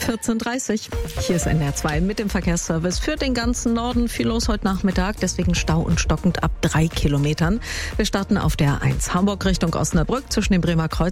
14:30 Uhr. Hier ist NDR 2 mit dem Verkehrsservice für den ganzen Norden. Viel los heute Nachmittag, deswegen Stau und stockend ab 3 Kilometern. Wir starten auf der A1 Hamburg Richtung Osnabrück zwischen dem Bremer Kreuz